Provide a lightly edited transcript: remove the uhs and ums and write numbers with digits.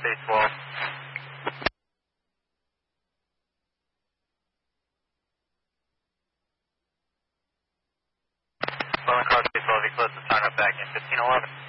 Base 12. Calling car Base 12, be close to sign up back in 1511.